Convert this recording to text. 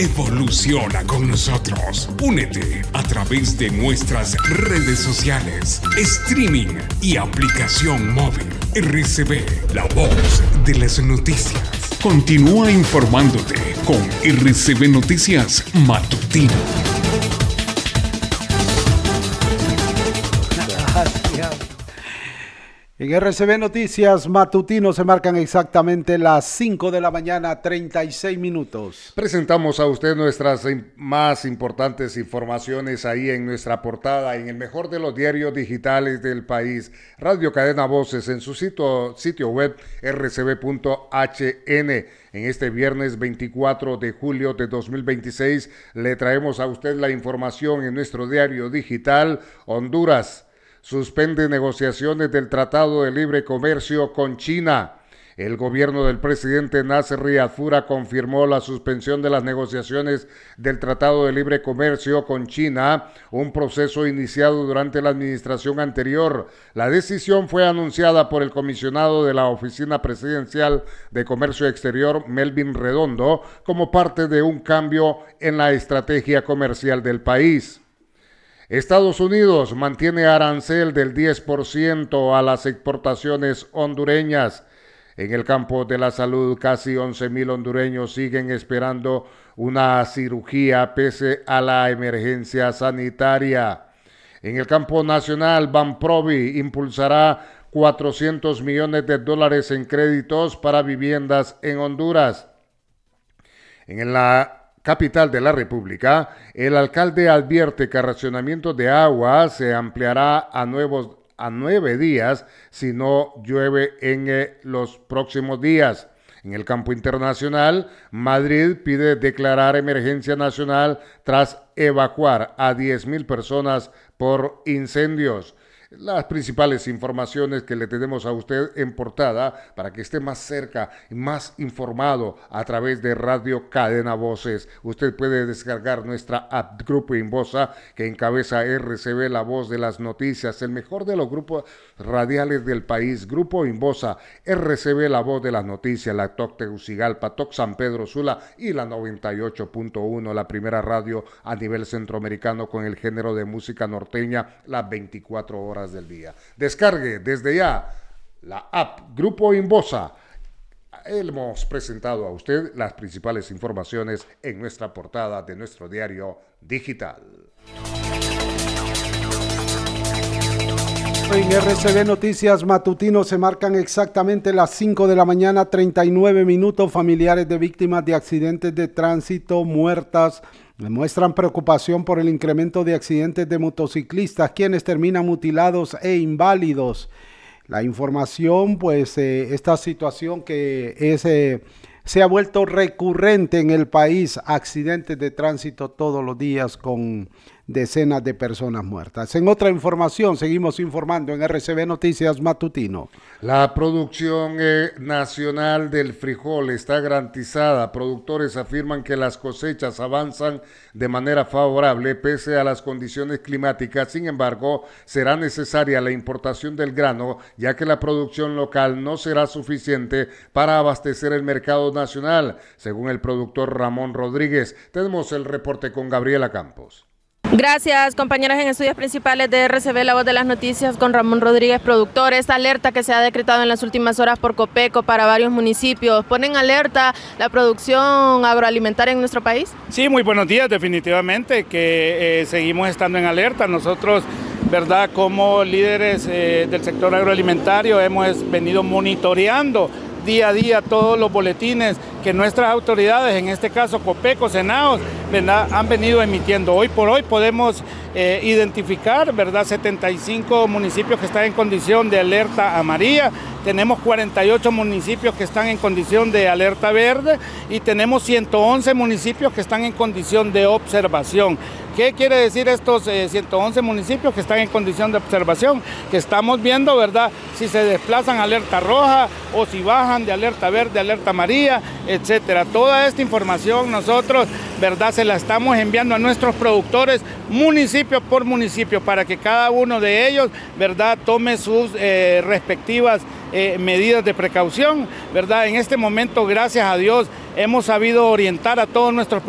Evoluciona con nosotros. Únete a través de nuestras redes sociales, streaming y aplicación móvil. RCB, la voz de las noticias. Continúa informándote con RCB Noticias Matutino. En RCB Noticias Matutino se marcan exactamente las 5 de la mañana, 36 minutos. Presentamos a usted nuestras más importantes informaciones ahí en nuestra portada, en el mejor de los diarios digitales del país. Radio Cadena Voces en su sitio web rcb.hn. En este viernes 24 de julio de 2026 le traemos a usted la información en nuestro diario digital. Honduras suspende negociaciones del Tratado de Libre Comercio con China. El gobierno del presidente Nasser Riadfura confirmó la suspensión de las negociaciones del Tratado de Libre Comercio con China, un proceso iniciado durante la administración anterior. La decisión fue anunciada por el comisionado de la Oficina Presidencial de Comercio Exterior, Melvin Redondo, como parte de un cambio en la estrategia comercial del país. Estados Unidos mantiene arancel del 10% a las exportaciones hondureñas. En el campo de la salud, casi 11,000 hondureños siguen esperando una cirugía pese a la emergencia sanitaria. En el campo nacional, Banprovi impulsará $400 millones en créditos para viviendas en Honduras. En la capital de la República, el alcalde advierte que el racionamiento de agua se ampliará a 9 días si no llueve en los próximos días. En el campo internacional, Madrid pide declarar emergencia nacional tras evacuar a 10,000 personas por incendios. Las principales informaciones que le tenemos a usted en portada para que esté más cerca y más informado a través de Radio Cadena Voces. Usted puede descargar nuestra app Grupo Inbosa que encabeza RCB, la voz de las noticias, el mejor de los grupos radiales del país. Grupo Inbosa, RCB, la voz de las noticias, la TOC Tegucigalpa, TOC San Pedro Sula y la 98.1, la primera radio a nivel centroamericano con el género de música norteña, las 24 horas del día. Descargue desde ya la app Grupo Inbosa. Hemos presentado a usted las principales informaciones en nuestra portada de nuestro diario digital. En RCB Noticias Matutino se marcan exactamente las 5 de la mañana, 39 minutos. Familiares de víctimas de accidentes de tránsito muertas demuestran preocupación por el incremento de accidentes de motociclistas, quienes terminan mutilados e inválidos. La información, pues, esta situación que se ha vuelto recurrente en el país, accidentes de tránsito todos los días con decenas de personas muertas. En otra información, seguimos informando en RCB Noticias Matutino. La producción nacional del frijol está garantizada. Productores afirman que las cosechas avanzan de manera favorable pese a las condiciones climáticas. Sin embargo, será necesaria la importación del grano, ya que la producción local no será suficiente para abastecer el mercado nacional, según el productor Ramón Rodríguez. Tenemos el reporte con Gabriela Campos. Gracias, compañeras en estudios principales de RCB, la voz de las noticias, con Ramón Rodríguez, productor. Esta alerta que se ha decretado en las últimas horas por Copeco para varios municipios, ¿pone en alerta la producción agroalimentaria en nuestro país? Sí, muy buenos días, definitivamente que seguimos estando en alerta. Nosotros, ¿verdad?, como líderes del sector agroalimentario hemos venido monitoreando día a día todos los boletines que nuestras autoridades, en este caso Copeco, Senaos, ¿verdad?, han venido emitiendo. Hoy por hoy podemos identificar, ¿verdad?, 75 municipios que están en condición de alerta amarilla, tenemos 48 municipios que están en condición de alerta verde y tenemos 111 municipios que están en condición de observación. ¿Qué quiere decir estos 111 municipios que están en condición de observación? Que estamos viendo, ¿verdad?, si se desplazan a alerta roja o si bajan de alerta verde, alerta amarilla, etcétera. Toda esta información nosotros, ¿verdad?, se la estamos enviando a nuestros productores municipio por municipio para que cada uno de ellos, ¿verdad?, tome sus respectivas medidas de precaución, ¿verdad? En este momento, gracias a Dios, hemos sabido orientar a todos nuestros